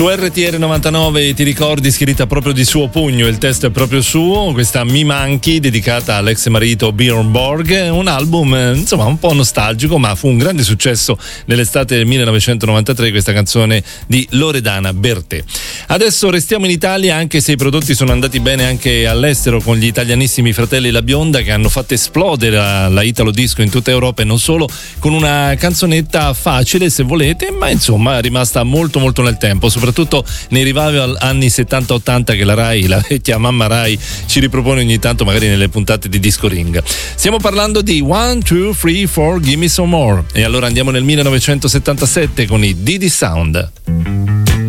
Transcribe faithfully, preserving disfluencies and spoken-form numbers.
Su R T R novantanove ti ricordi, scritta proprio di suo pugno, il testo è proprio suo, questa Mi Manchi dedicata all'ex marito Björn Borg, un album insomma un po' nostalgico, ma fu un grande successo nell'estate del millenovecentonovantatré questa canzone di Loredana Bertè. Adesso restiamo in Italia, anche se i prodotti sono andati bene anche all'estero con gli italianissimi fratelli La Bionda, che hanno fatto esplodere la, la Italo Disco in tutta Europa e non solo, con una canzonetta facile se volete, ma insomma è rimasta molto molto nel tempo, soprattutto nei revival anni settanta ottanta che la Rai, la vecchia mamma Rai, ci ripropone ogni tanto magari nelle puntate di Disco Ring. Stiamo parlando di one, two, three, four, Gimme Some More, e allora andiamo nel millenovecentosettantasette con i Didi Sound.